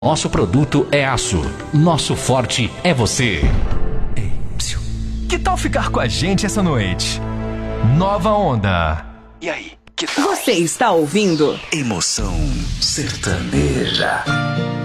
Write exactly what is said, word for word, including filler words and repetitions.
Nosso produto é aço. Nosso forte é você. Ei, psiu. Que tal ficar com a gente essa noite? Nova Onda. E aí, que tal? Você está ouvindo? Emoção sertaneja.